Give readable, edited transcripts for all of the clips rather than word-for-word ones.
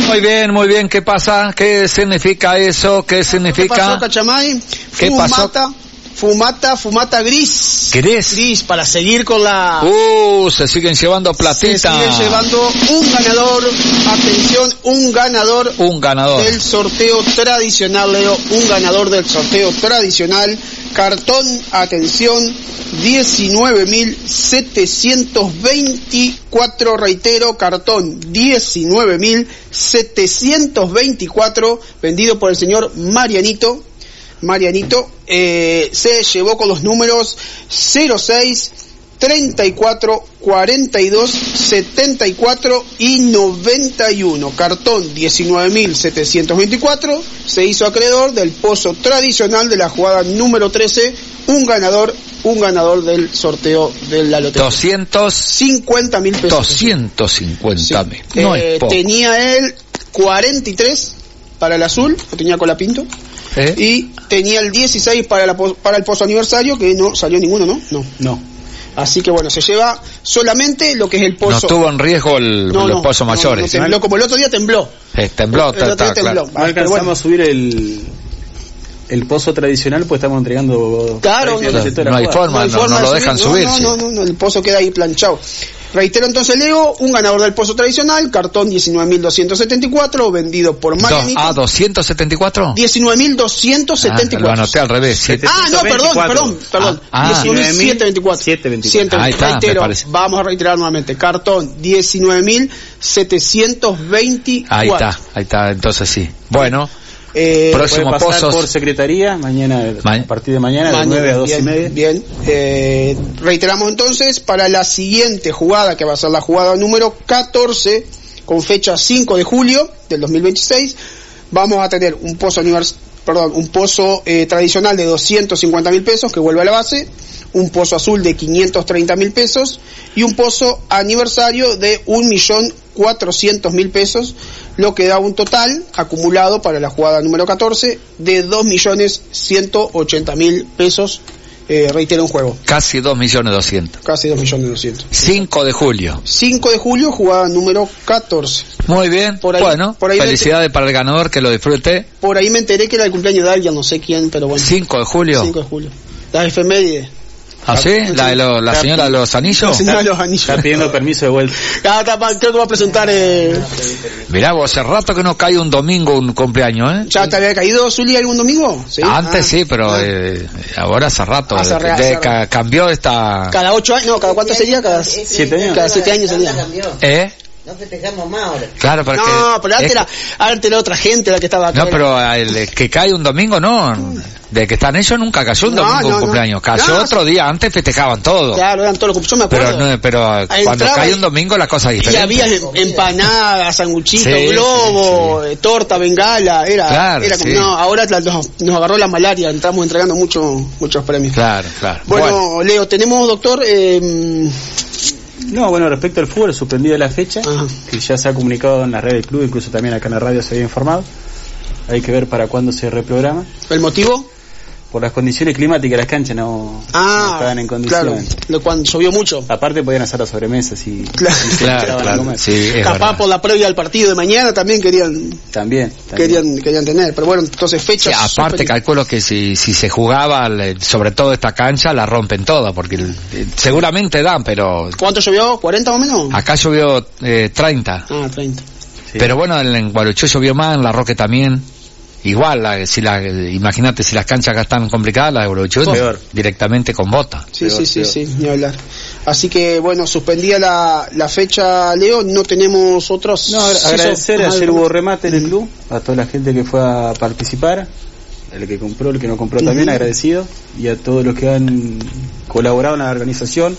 Muy bien. ¿Qué pasa? ¿Qué significa eso? ¿Qué significa? ¿Qué pasó, Cachamay? ¿Qué pasó? Fumata gris. ¿Gris? Para seguir con la... Se siguen llevando platita. Se siguen llevando un ganador. Atención, un ganador. Del sorteo tradicional, Leo. Un ganador del sorteo tradicional. Cartón, atención, 19.724, reitero, cartón 19.724, vendido por el señor Marianito, se llevó con los números 06, 34, 42, 74 y 91. Cartón 19.724, se hizo acreedor del pozo tradicional de la jugada número 13, un ganador del sorteo de la lotería. 250.000 pesos. 250.000. Sí. No es poco. Tenía él 43 para el azul, lo tenía Colapinto. Y tenía el 16 para el pozo aniversario, que no salió ninguno, ¿no? No. Así que bueno, se lleva solamente lo que es el pozo. No estuvo en riesgo los pozos mayores. No tembló, como el otro día tembló. Tembló. Tembló. No alcanzamos a subir el pozo tradicional, pues estamos entregando... Claro, no hay forma, no lo dejan subir. No, el pozo queda ahí planchado. Reitero entonces, Leo, un ganador del pozo tradicional, cartón 19.274, vendido por Marianito. 274. 19.274. Lo anoté al revés. Perdón. 19.724. Ahí está, reitero, vamos a reiterar nuevamente. Cartón 19.724. Ahí está, entonces sí. Bueno. Próximo pozo por secretaría a partir de mañana de 9 a 12:30. Bien, reiteramos entonces para la siguiente jugada, que va a ser la jugada número 14, con fecha 5 de julio del 2026. Vamos a tener un pozo tradicional de 250.000 pesos que vuelve a la base, un pozo azul de 530.000 pesos y un pozo aniversario de 1.400.000 pesos, lo que da un total acumulado para la jugada número 14 de 2.180.000 pesos. Reitero un juego. Casi 2.200.000. Casi 2.200.000. 5 de julio. 5 de julio, jugada número 14. Muy bien. Por ahí felicidades para el ganador, que lo disfrute. Por ahí me enteré que era el cumpleaños de alguien, no sé quién, pero bueno. 5 de julio. 5 de julio. La efeméride. ¿Ah, sí? ¿La señora de los anillos? La señora de los anillos. Está pidiendo permiso de vuelta. Creo que va a presentar... Mirá, vos hace rato que no cae un domingo un cumpleaños, ¿eh? ¿Ya te había caído, Zuli, algún domingo? ¿Sí? Antes sí, pero ahora hace rato. Cambió esta... ¿Cada 8 años? No, ¿cada cuánto sería? ¿Cada 7 años? Cada 7 años sería. No festejamos más ahora. Claro, pero antes era otra gente la que estaba acá. No, pero el que cae un domingo, no. De que están ellos nunca cayó un domingo un cumpleaños. Cayó otro día, antes festejaban todo. Claro, eran todos los cumpleaños, yo me acuerdo. Pero cuando cae un domingo la cosa es diferente. Y había empanadas, sanguchitos, globo, torta, bengala, era como, ahora nos agarró la malaria, estamos entregando muchos premios. Claro. Bueno, Leo, tenemos, doctor, respecto al fútbol, suspendida la fecha, que ya se ha comunicado en las redes del club, incluso también acá en la radio se había informado. Hay que ver para cuándo se reprograma. ¿El motivo? Por las condiciones climáticas, las canchas no estaban en condiciones. Claro, cuando llovió mucho. Aparte podían hacer las sobremesas y claro. Sí, capaz por la previa del partido de mañana también querían querían tener, pero bueno, entonces fechas. Sí, aparte calculo que si se jugaba, sobre todo esta cancha, la rompen toda, porque seguramente dan, pero... ¿Cuánto llovió? ¿40 más o menos? Acá llovió 30. 30. Sí. Pero bueno, en Guaruchó llovió más, en La Roque también. Igual, imagínate si las canchas acá están complicadas, la de Guaruchó directamente con bota. Sí, ni hablar. Así que bueno, suspendía la fecha, Leo, no tenemos otros... No, agradecer, ayer hubo remate en el club, a toda la gente que fue a participar, el que compró, el que no compró también, agradecido, y a todos los que han colaborado en la organización,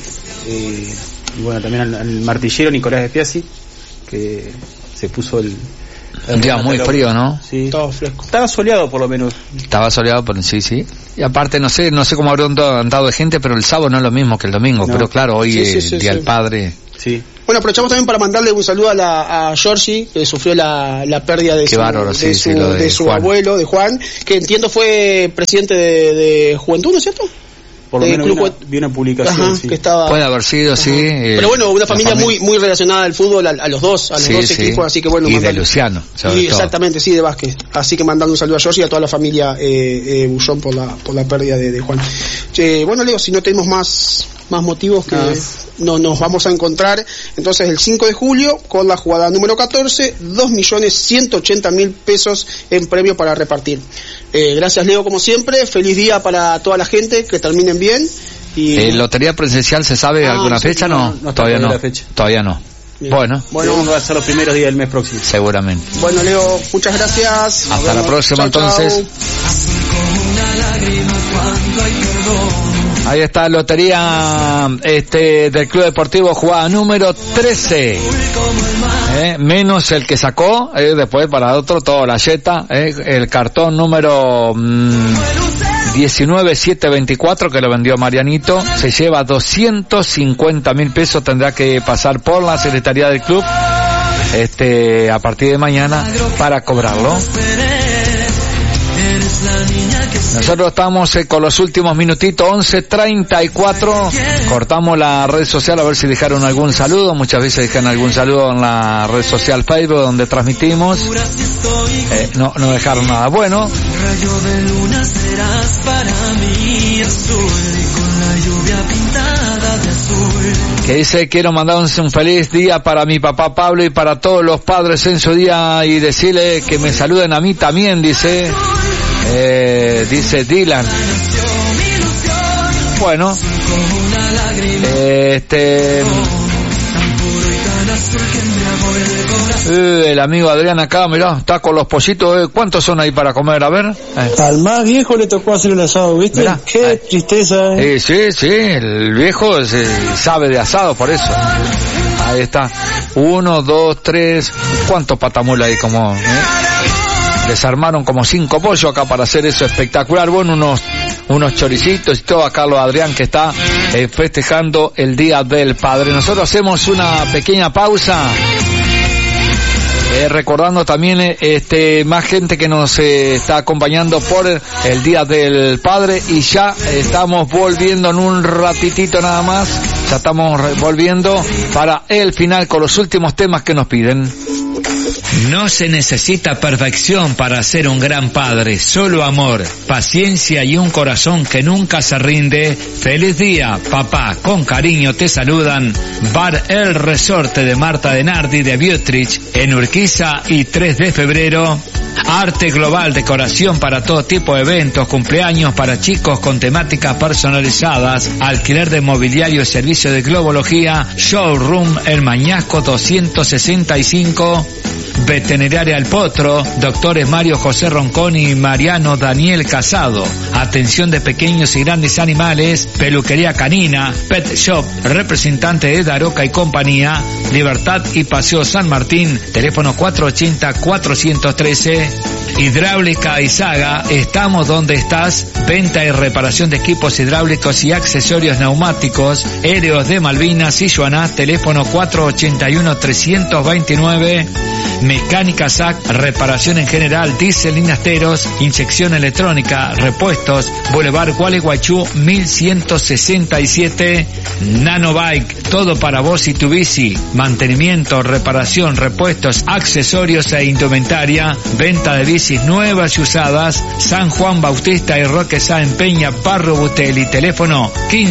y bueno, también al martillero Nicolás de Piazzi, que se puso un día muy frío, ¿no? Sí. Todo fresco. Estaba soleado por lo menos. Estaba soleado, pero sí. Y aparte no sé cómo habrá andado de gente, pero el sábado no es lo mismo que el domingo. No. Pero claro, hoy es el Día del Padre. Sí. Bueno, aprovechamos también para mandarle un saludo a Georgie, que sufrió la pérdida de su abuelo, de Juan, que entiendo fue presidente de Juventud, ¿no es cierto? Por lo menos vi una publicación. Ajá, sí. Que estaba... Puede haber sido, Ajá. sí. Pero bueno, una familia muy relacionada al fútbol, a los dos equipos, así que bueno. Y de Luciano, exactamente, sí, de Vázquez. Así que mandando un saludo a George y a toda la familia Bullón por la pérdida de Juan. Bueno, Leo, si no tenemos más motivos que nos vamos a encontrar entonces el 5 de julio con la jugada número 14, 2.180.000 pesos en premio para repartir. Gracias, Leo, como siempre. Feliz día para toda la gente, que terminen bien. Y ¿Lotería presencial se sabe alguna fecha? No, todavía no. Todavía no. Bien. Bueno, va a ser los primeros días del mes próximo. Seguramente. Bueno, Leo, muchas gracias. Hasta la próxima. Chau, entonces. Ahí está Lotería del Club Deportivo, jugada número 13. Menos el que sacó, después para otro, todo la yeta, el cartón número 19724 que lo vendió Marianito, se lleva 250.000 pesos, tendrá que pasar por la secretaría del club a partir de mañana para cobrarlo. Nosotros estamos con los últimos minutitos, 11:34, cortamos la red social a ver si dejaron algún saludo. Muchas veces dejan algún saludo en la red social Facebook donde transmitimos, no dejaron nada. Bueno, que dice: quiero mandar un feliz día para mi papá Pablo y para todos los padres en su día, y decirle que me saluden a mí también, dice Dylan. Bueno, el amigo Adrián acá, mirá, está con los pollitos. ¿Cuántos son ahí para comer? A ver. Al más viejo le tocó hacer un asado, ¿viste? Mirá, qué tristeza. Sí, el viejo sabe de asado, por eso. Ahí está. 1, 2, 3. ¿Cuántos patamulos hay? Como desarmaron como 5 pollos acá para hacer eso espectacular. Bueno, unos choricitos y todo. Acá lo Adrián, que está festejando el Día del Padre. Nosotros hacemos una pequeña pausa, recordando también más gente que nos está acompañando por el Día del Padre, y ya estamos volviendo en un ratitito nada más. Ya estamos volviendo para el final con los últimos temas que nos piden. No se necesita perfección para ser un gran padre, solo amor, paciencia y un corazón que nunca se rinde. Feliz día, papá. Con cariño te saludan Bar El Resorte de Marta Denardi de Biotrich en Urquiza y 3 de febrero. Arte global, decoración para todo tipo de eventos, cumpleaños para chicos con temáticas personalizadas, alquiler de mobiliario, servicio de globología, showroom El Mañasco 265. Veterinaria El Potro, doctores Mario José Ronconi y Mariano Daniel Casado. Atención de pequeños y grandes animales, peluquería canina, pet shop, representante de Daroca y compañía, Libertad y Paseo San Martín, teléfono 480-413. Hidráulica Izaga, estamos donde estás. Venta y reparación de equipos hidráulicos y accesorios neumáticos, Héroes de Malvinas y Joaná, teléfono 481-329. Mecánica SAC, reparación en general, diésel, linasteros, inyección electrónica, repuestos, Boulevard Gualeguaychú 1167. Nanobike, todo para vos y tu bici, mantenimiento, reparación, repuestos, accesorios e indumentaria, venta de bicis nuevas y usadas, San Juan Bautista y Roque Sáenz Peña, Barrio Butelli, teléfono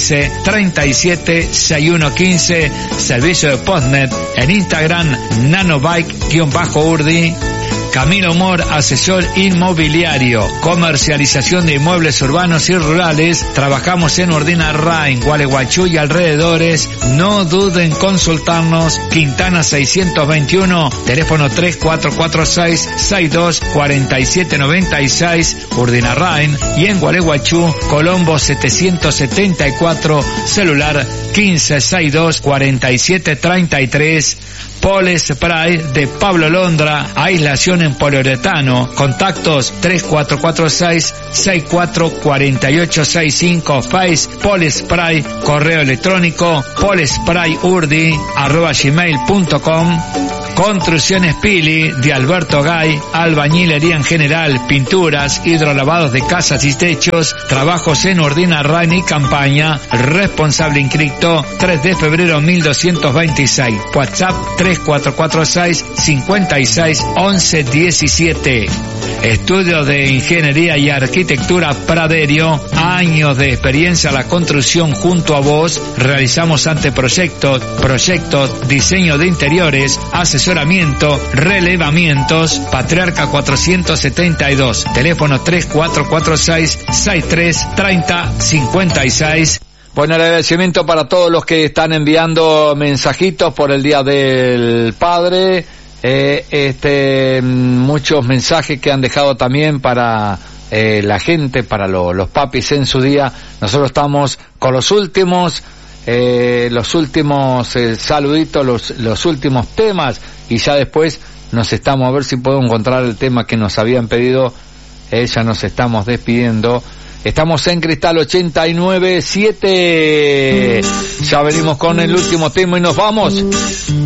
1537-6115, servicio de Postnet, en Instagram Nanobike_Urdi. Camilo Mor, asesor inmobiliario, comercialización de inmuebles urbanos y rurales. Trabajamos en Ordina Rain, Gualeguaychú y alrededores. No duden en consultarnos. Quintana 621, teléfono 3446-624796, Ordina Rain. Y en Gualeguaychú, Colombo 774, celular 1562-4733. Pole Spray de Pablo Londra, aislación en poliuretano. Contactos 3446-644865. Face Pole Spray, correo electrónico polesprayurdi@gmail.com. Construcciones Pili de Alberto Gay, albañilería en general, pinturas, hidrolavados de casas y techos, trabajos en Ordina, Rain y Campaña, responsable inscripto 3 de febrero 1226, WhatsApp 3446 56 11 17. Estudio de Ingeniería y Arquitectura Praderio, años de experiencia en la construcción junto a vos. Realizamos anteproyectos, proyectos, diseño de interiores, asesoramiento, relevamientos. Patriarca 472, teléfono 3446 63 30 56. Bueno, el agradecimiento para todos los que están enviando mensajitos por el Día del Padre. Muchos mensajes que han dejado también para la gente, para los papis en su día. Nosotros estamos con los últimos saluditos, los últimos temas, y ya después nos estamos, a ver si puedo encontrar el tema que nos habían pedido. Ya nos estamos despidiendo. Estamos en Cristal 89.7. Ya venimos con el último tema y nos vamos.